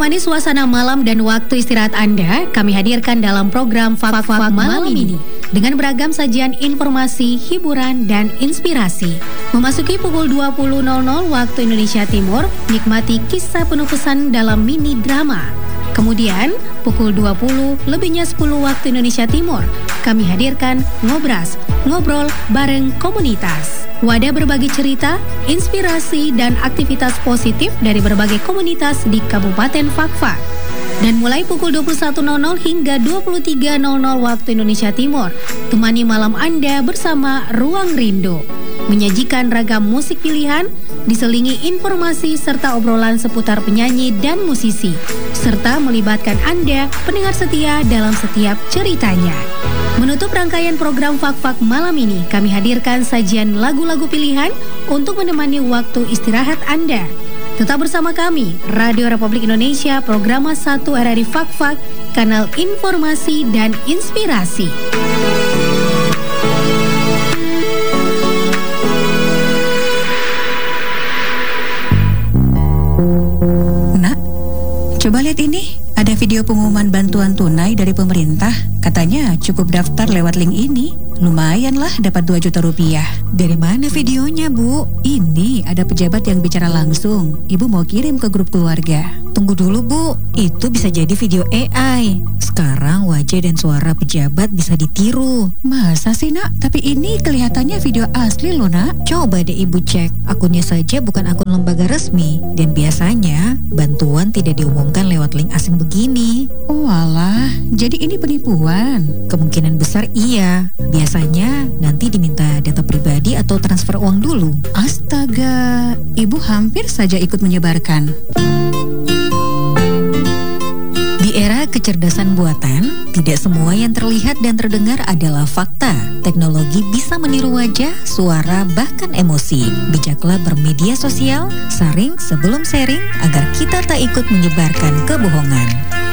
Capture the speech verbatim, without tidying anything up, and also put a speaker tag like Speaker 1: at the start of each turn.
Speaker 1: menemani suasana malam dan waktu istirahat Anda, kami hadirkan dalam program Fak-Fak Malam ini dengan beragam sajian informasi, hiburan, dan inspirasi. Memasuki pukul dua puluh waktu Indonesia Timur, nikmati kisah penuh pesan dalam mini drama. Kemudian, pukul dua puluh lebihnya sepuluh waktu Indonesia Timur, kami hadirkan Ngobras, ngobrol bareng komunitas. Wadah berbagi cerita, inspirasi, dan aktivitas positif dari berbagai komunitas di Kabupaten Fak-Fak. Dan mulai pukul dua puluh satu hingga dua puluh tiga waktu Indonesia Timur, temani malam Anda bersama Ruang Rindu. Menyajikan ragam musik pilihan, diselingi informasi serta obrolan seputar penyanyi dan musisi, serta melibatkan Anda, pendengar setia dalam setiap ceritanya. Menutup rangkaian program Fak-Fak malam ini, kami hadirkan sajian lagu-lagu pilihan untuk menemani waktu istirahat Anda. Tetap bersama kami, Radio Republik Indonesia, Programa satu R R I Fak-Fak, kanal informasi dan inspirasi.
Speaker 2: Nak, coba lihat ini. Ada video pengumuman bantuan tunai dari pemerintah. Katanya cukup daftar lewat link ini. Lumayan lah dapat dua juta rupiah.
Speaker 3: Dari mana videonya, Bu?
Speaker 2: Ini ada pejabat yang bicara langsung. Ibu mau kirim ke grup keluarga.
Speaker 3: Tunggu dulu, Bu. Itu bisa jadi video A I. Sekarang wajah dan suara pejabat bisa ditiru.
Speaker 2: Masa sih, Nak? Tapi ini kelihatannya video asli loh, Nak.
Speaker 3: Coba deh Ibu cek. Akunnya saja bukan akun lembaga resmi. Dan biasanya bantuan tidak diumumkan lewat link asing begini.
Speaker 2: Oh alah, jadi ini penipuan?
Speaker 3: Kemungkinan besar iya. Biasanya nanti diminta data pribadi atau transfer uang dulu.
Speaker 2: Astaga, Ibu hampir saja ikut menyebarkan.
Speaker 3: Di era kecerdasan buatan, tidak semua yang terlihat dan terdengar adalah fakta. Teknologi bisa meniru wajah, suara, bahkan emosi. Bijaklah bermedia sosial, saring sebelum sharing agar kita tak ikut menyebarkan kebohongan.